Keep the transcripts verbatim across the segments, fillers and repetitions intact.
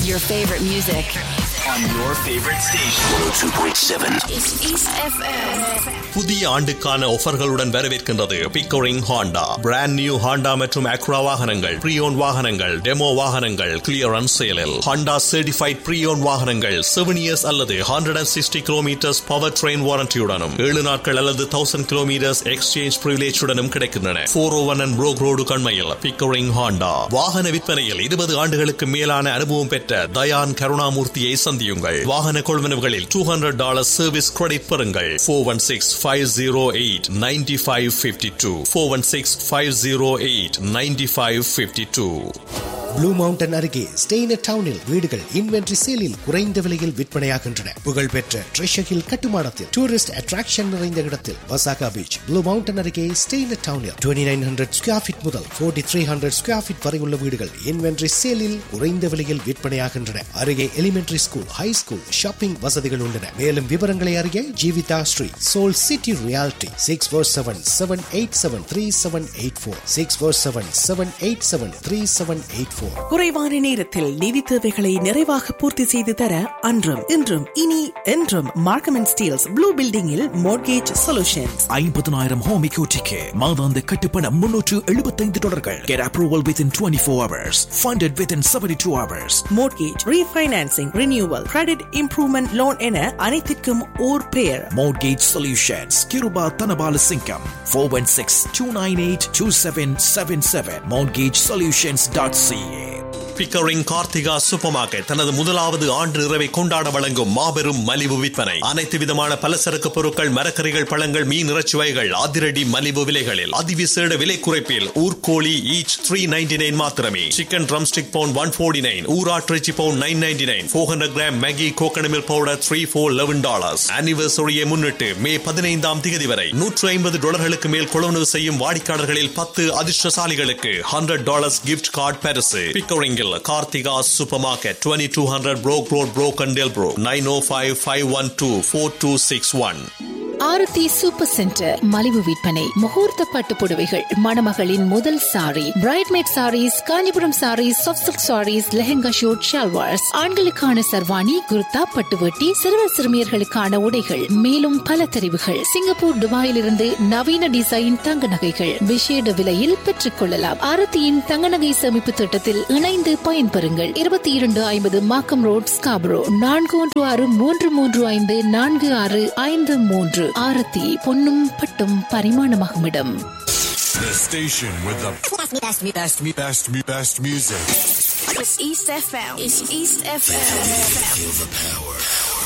Your favorite music. On your favorite station. one oh two point seven. It's East F M. புதிய ஆண்டுக்கான ஆஃபர்களுடன் வரவேற்கின்றது Pickering Honda. Brand new Honda மற்றும் Accra வாகனங்கள், ப்ரீயோன் வாகனங்கள், demo வாகனங்கள் clearance சேலில். Honda certified ப்ரீயோன் வாகனங்கள் seven years அல்லது hundred and sixty kilometres power train வாரண்டியுடனும் ஏழு நாட்கள் அல்லது தௌசண்ட் கிலோமீட்டர்ஸ் எக்ஸ்சேஞ்ச் பிரிவிலேஜுடனும் கிடைக்கின்றன. போர் ஓ one and Broek road கண்மையில் Pickering Honda. வாகன விற்பனையில் இருபது ஆண்டுகளுக்கு மேலான அனுபவம் பெற்ற தயான் கருணாமூர்த்தியை சந்தியுங்கள். வாகன கொள்வனவுகளில் two hundred dollar service credit பெறுங்கள். Four one six five oh eight nine five five two four one six five oh eight nine five five two. Blue mountain அருகே ஸ்டெய்னர் டவுனில் வீடுகள் இன்வென்டரி சேலில் குறைந்த விலையில் விற்பனையாகின்றன. புகழ்பெற்ற ட்ரெஷர் ஹில் கட்டுமானத்தில் tourist attraction நிறைந்த இடத்தில் வசாகா பீச். ப்ளூ மவுண்டன் அருகே ஸ்டெய்னர் டவுனில் twenty nine hundred square feet முதல் forty three hundred square feet வரை உள்ள வீடுகள் இன்வென்டரி சேலில் குறைந்த விலையில் விற்பனையாகின்றன. அருகே elementary school, high school, shopping வசதிகள் உள்ளன. மேலும் விவரங்களை அறிய Jeevitha Sri soul city reality six four seven seven eight seven three seven eight four six four seven seven eight seven three seven eight four. குறைவான நேரத்தில் நிதி தேவைகளை நிறைவாக பூர்த்தி செய்து தர அன்றும் இன்றும் இனி என்றும் மார்க்கம் அண்ட் ஸ்டீல்ஸ் ப்ளூ பில்டிங்கில் மோர்கேஜ் சொல்யூஷன்ஸ். ஐம்பதனாயிரம் ஹோம் எக்யூட்டிக்கு மாதாந்த கட்டுப்பணம் முன்னூற்று எழுபத்தைந்து டாலர்கள். Get approval within twenty-four hours. Funded within seventy-two hours. Mortgage refinancing, renewal, credit improvement loan என அனைத்திற்கும் ஓர் பெயர். Mortgage Solutions. Kiruba Tanabala Singham. four one six two nine eight two seven seven seven. mortgage solutions dot c a. Pickering Karthika super market தனது முதலாவது ஆண்டு இரவை கொண்டாட வழங்கும் மாபெரும் மலிவு விற்பனை. அனைத்து விதமான பலசரக்கு பொருட்கள், மரக்கறிகள், பழங்கள், மீன், இறைச்சி வகைகள் அதிரடி மலிவு விலைகளில் அதிவிசேட விலை குறைப்பில். ஊர்கோழி ஈச் த்ரீ நைன்டி நைன் மாத்திரமே. சிக்கன் ட்ரம் ஸ்டிக் பவுன் ஒன் ஃபோர்ட்டி நைன். ஊராட்டிறைச்சி பவுன் nine ninety nine. Four hundred gram Maggi coconut milk powder three four eleven dollars. ஆனிவர்சரியை முன்னிட்டு மே பதினைந்தாம் தேதி வரை நூற்று ஐம்பது டாலர்களுக்கு மேல் கொள்வனவு செய்யும் வாடிக்கையாளர்களில் பத்து அதிர்ஷ்டசாலிகளுக்கு ஹண்ட்ரட் டாலர்ஸ் கிஃப்ட் கார்டு பரிசு. Pickering Karthika Supermarket, twenty-two hundred Broke Road, Broken Delbro, nine oh five five one two four two six one. ஆரத்தி சூப்பர் சென்டர் மலிவு விற்பனை. முகூர்த்த பட்டு புடவைகள், மணமகளின் முதல் sorry, பிரைட்மேட் saris, Kanchipuram saris, soft silk saris, lehenga shoot, shalwars, ஆண்களுக்கான சர்வாணி, குர்தா, பட்டுவட்டி, சிறுவர் சிறுமியர்களுக்கான உடைகள், மேலும் பல தெரிவுகள். சிங்கப்பூர், துபாயில் இருந்து நவீன டிசைன் தங்க நகைகள் விசேட விலையில் பெற்றுக் கொள்ளலாம். ஆரத்தியின் தங்க நகை சேமிப்பு திட்டத்தில் இணைந்து பயன்பெறுங்கள். இருபத்தி இரண்டு ஐம்பது மாக்கம் ரோட், ஸ்காபரோ. நான்கு ஒன்று ஆறு மூன்று மூன்று ஐந்து நான்கு ஆறு ஐந்து மூன்று. ஆரத்தி பொன்னும் பட்டும் பரிமாணமாகும் இடம். The station with the best, best, best, best, best music. It's East F M. It's East F M. Feel the power.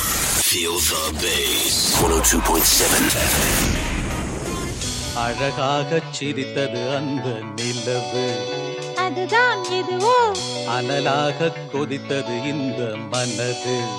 Feel the bass. one oh two point seven. அழகாகச் சிரித்தது அந்த நிலவு, அதுதான் எதுவோ அனலாக கொதித்தது இந்த மனது.